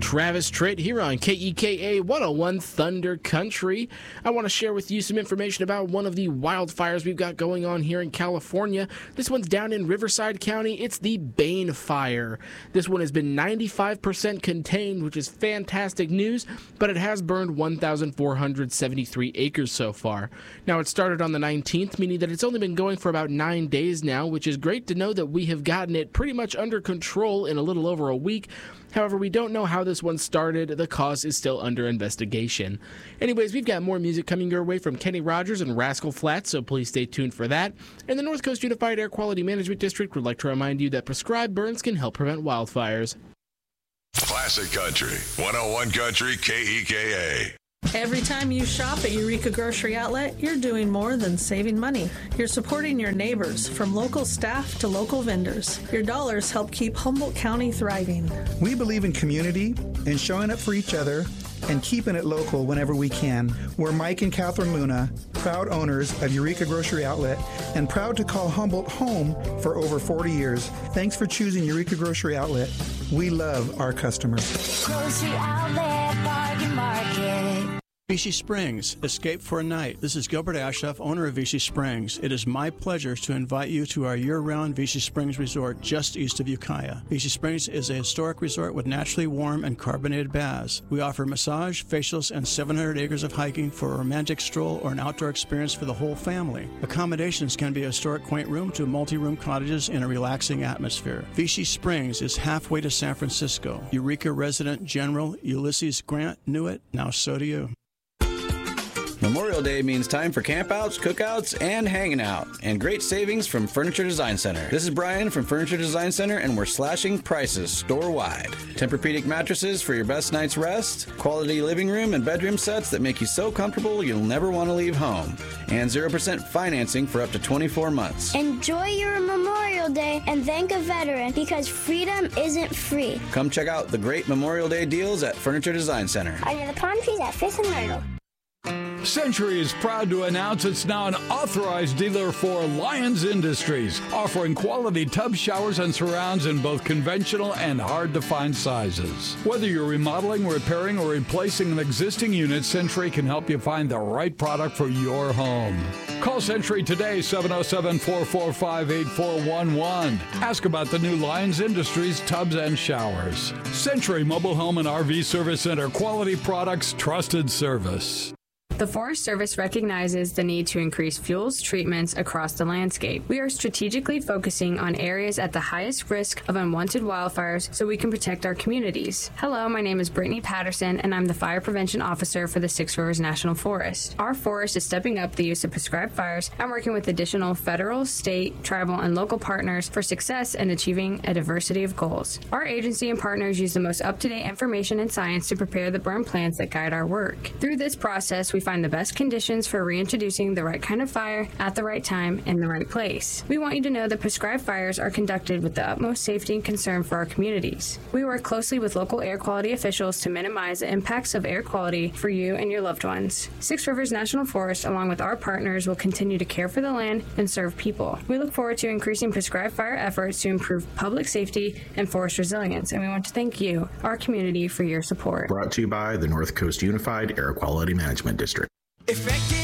Travis Tritt here on KEKA 101 Thunder Country. I want to share with you some information about one of the wildfires we've got going on here in California. This one's down in Riverside County. It's the Bane Fire. This one has been 95% contained, which is fantastic news, but it has burned 1,473 acres so far. Now, it started on the 19th, meaning that it's only been going for about 9 days now, which is great to know that we have gotten it pretty much under control in a little over a week. However, we don't know how this one started. The cause is still under investigation. Anyways, we've got more music coming your way from Kenny Rogers and Rascal Flatts, so please stay tuned for that. And the North Coast Unified Air Quality Management District would like to remind you that prescribed burns can help prevent wildfires. Classic Country, 101 Country KEKA. Every time you shop at Eureka Grocery Outlet, you're doing more than saving money. You're supporting your neighbors, from local staff to local vendors. Your dollars help keep Humboldt County thriving. We believe in community and showing up for each other and keeping it local whenever we can. We're Mike and Catherine Luna, proud owners of Eureka Grocery Outlet, and proud to call Humboldt home for over 40 years. Thanks for choosing Eureka Grocery Outlet. We love our customers. Grocery Outlet, Bargain Market. Vichy Springs, escape for a night. This is Gilbert Ashoff, owner of Vichy Springs. It is my pleasure to invite you to our year-round Vichy Springs resort just east of Ukiah. Vichy Springs is a historic resort with naturally warm and carbonated baths. We offer massage, facials, and 700 acres of hiking for a romantic stroll or an outdoor experience for the whole family. Accommodations can be a historic quaint room to multi-room cottages in a relaxing atmosphere. Vichy Springs is halfway to San Francisco. Eureka resident General Ulysses Grant knew it. Now so do you. Memorial Day means time for campouts, cookouts, and hanging out, and great savings from Furniture Design Center. This is Brian from Furniture Design Center, and we're slashing prices store-wide. Tempur-Pedic mattresses for your best night's rest, quality living room and bedroom sets that make you so comfortable you'll never want to leave home, and 0% financing for up to 24 months. Enjoy your Memorial Day and thank a veteran, because freedom isn't free. Come check out the great Memorial Day deals at Furniture Design Center. Under the palm trees at Fifth and Myrtle. Century is proud to announce it's now an authorized dealer for Lyons Industries, offering quality tub showers and surrounds in both conventional and hard-to-find sizes. Whether you're remodeling, repairing, or replacing an existing unit, Century can help you find the right product for your home. Call Century today, 707-445-8411. Ask about the new Lyons Industries tubs and showers. Century Mobile Home and RV Service Center, quality products, trusted service. The Forest Service recognizes the need to increase fuels treatments across the landscape. We are strategically focusing on areas at the highest risk of unwanted wildfires so we can protect our communities. Hello, my name is Brittany Patterson, and I'm the Fire Prevention Officer for the Six Rivers National Forest. Our forest is stepping up the use of prescribed fires and working with additional federal, state, tribal, and local partners for success in achieving a diversity of goals. Our agency and partners use the most up-to-date information and science to prepare the burn plans that guide our work. Through this process, we find the best conditions for reintroducing the right kind of fire at the right time in the right place. We want you to know that prescribed fires are conducted with the utmost safety and concern for our communities. We work closely with local air quality officials to minimize the impacts of air quality for you and your loved ones. Six Rivers National Forest, along with our partners, will continue to care for the land and serve people. We look forward to increasing prescribed fire efforts to improve public safety and forest resilience, and we want to thank you, our community, for your support. Brought to you by the North Coast Unified Air Quality Management District. Effective